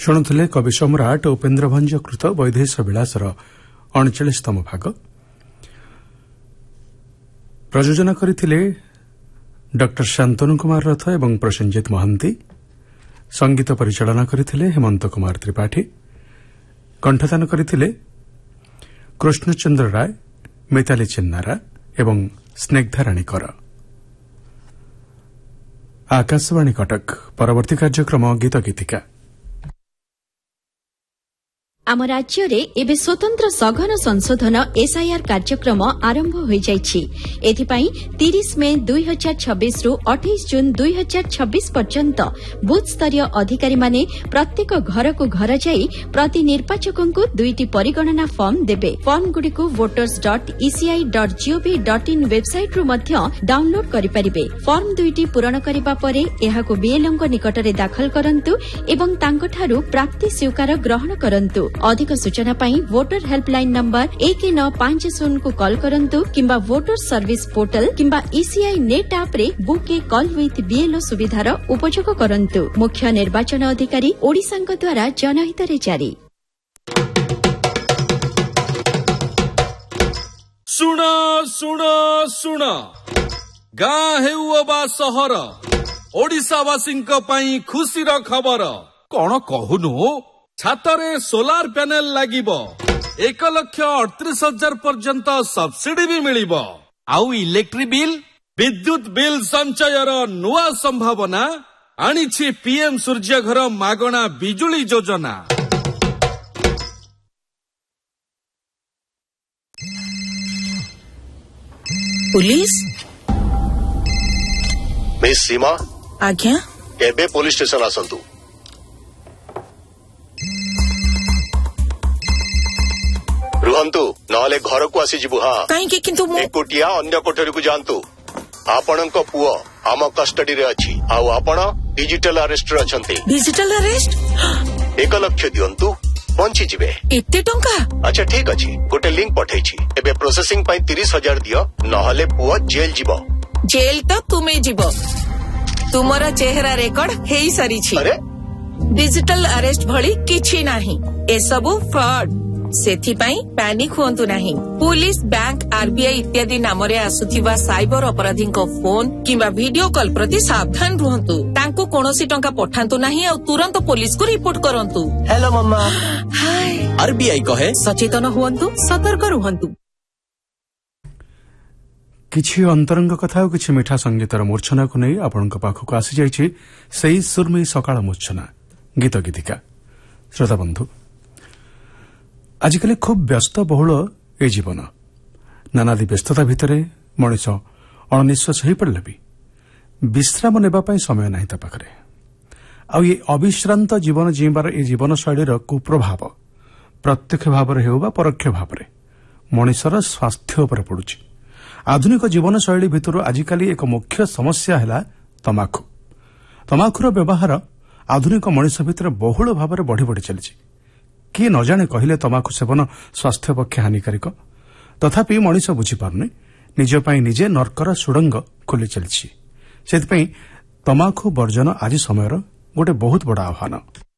शुणुले कवि सम्राट उपेन्द्र भंज कृत वैदेश विलासर 39तम भाग। प्रयोजना करथिले डॉक्टर शांतनु कुमार रथ एवं प्रसेनजित महांती। संगीत परिचालना करथिले हेमंत कुमार त्रिपाठी। कंठदान करथिले कृष्णचंद्र राय, मिताली चिन्नारा एवं स्नेग्धा राणीकर। आकाशवाणी कटक। परवर्ती कार्यक्रम गीत गीतिका। आम राज्य रे एबे स्वतंत्र सघन संशोधन एसआईआर कार्यक्रम आरंभ हो जाइछि। एथिपाई 30 मे 2026 रु 28 जून 2026 पर्यंत बूथ स्तरीय अधिकारी माने प्रत्येक घर को घर जाई प्रति निर्वाचकों को 2टी परिगणना फॉर्म देबे। फॉर्म गुडी को voters.eci.gov.in वेबसाइट रु मध्य डाउनलोड करि परिबे। फॉर्म 2टी पूरण करिबा परे एहाको बीएलओ को निकटरे दाखल करंतु एवं तांकठारु प्राप्ति स्वीकार ग्रहण करंतु। अधिक सूचना पाई वोटर हेल्पलाइन नंबर 1950 को कॉल करंतु किंबा वोटर सर्विस पोर्टल किंबा ईसीआई नेट ऐप रे book A call with BLO सुविधार उपयोग करंतु। मुख्य निर्वाचन अधिकारी ओडिशांक द्वारा जनहित रे जारी। सुना सुना सुना गाँ हेउ बा सहर ओडिशावासींक पई खुशीर खबर। कौन कहूनु छातरे सोलार पैनल लागिबो 1,38,000 पर्यंत सब्सिडी भी मिलिबो। आउ इलेक्ट्रिक बिल विद्युत बिल संचयर नुआ संभावना आनिछि पीएम सूर्यघर मागणा बिजुली योजना। पुलिस मिस सीमा आज्ञा एबे पुलिस स्टेशन आसंतु। रुहंतु नहले घर को आसी जिबु। हाँ काहे किंतु एकुटिया अन्य कोठरी को जानतु। आपणक पुओ आम कस्टडी रे अछि आउ आपण डिजिटल अरेस्ट रे अछंती। डिजिटल अरेस्ट 1 लाख दियंतु पहुंची जिबे। एते टंका? अच्छा ठीक अछि, गोटे लिंक पठैछि। एबे प्रोसेसिंग पई 30,000 दियो नहले पुओ जेल जिवो। जेल तो तुमे जिवो। तुमरा चेहरा रेकॉर्ड हेई सरी छी। अरे डिजिटल अरेस्ट भली किछि नाही। ए सबु फ्रॉड। सेथिपाई पैनिक हुअंतु नाही। पुलिस, बैंक, आरबीआई इत्यादि नामरे आसुथिबा साइबर अपराधी को फोन किंबा वीडियो कॉल प्रति सावधान रुहंतु। तांको कोनोसी टंका पठांतु नाही और तुरंत पुलिस को रिपोर्ट करंतु। हेलो मम्मा। हाय। आरबीआई कहे सचेतन हुअंतु, सतर्क रुहंतु। किछि अंतरंग कथा और किछि मिठा संगीतर मूर्छना को नहीं आपनक पाखक आसी जाइछि सेही सुरमई सकाळ मूर्छना गीत गीतिका। श्रोता बंधु, आजिकाली खूब व्यस्त बहुल ए जीवन। नानादी व्यस्तता भितर मनीष अणनिश्वास हो पड़े भी विश्राम नेबापी समय नहीं ता पाखरे। आउ ये अविश्रांत जीवन जीवार ए जीवन शैलीर कुप्रभाव प्रत्यक्ष भाव में हो परोक्ष भाव में मनीषर स्वास्थ्य उपर पड़ुछि। आधुनिक जीवन शैली भितर आजिकाली एक मुख्य समस्या है तमाखु। तमाखुर व्यवहार आधुनिक मनीष भितर बहुल भाव में बढ़ी बढ़ी चली। किए न जाने कहले तमाखु सेवन स्वास्थ्य पक्षे हानिकारक, तथापि मनीष बुझीपारुनी निज पई निजे नर्कर सुडंग खोली चली। तमाखु वर्जन आज समयर गोटे बहुत बड़ा आह्वान।